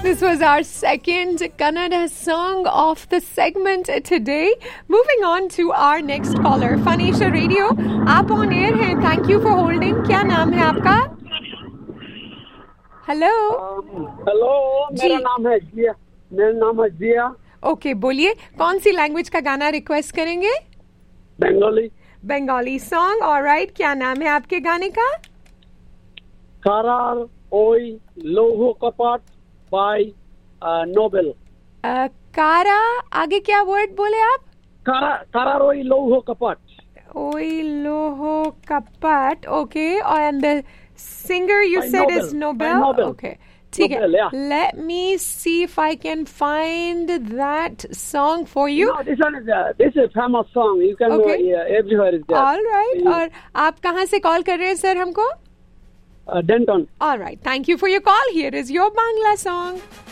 This was our second Kannada song of the segment today. Moving on to our next caller. Fanisha Radio, आप on air हैं. Thank you for holding. क्या नाम है आपका? Hello. Hello, मेरा नाम है जिया. ओके, बोलिए कौन सी लैंग्वेज का गाना रिक्वेस्ट करेंगे? बंगाली सॉन्ग. ऑलराइट, क्या नाम है आपके गाने का? कारार ओई लोहो कपाट बाय नोबेल. कारा, आगे क्या वर्ड बोले आप? कारार ओई लोहो कपाट. ओई लोहो कपाट. Okay, and the singer you by said Nobel. is Nobel. By Nobel. Okay. ठीक है. Nobel, yeah. Let me see if I can find that song for you. No, this is a famous song. You can Okay. everywhere is there. All right. और आप कहाँ से call कर रहे हैं sir हमको? Denton. All right. Thank you for your call. Here is your Bangla song.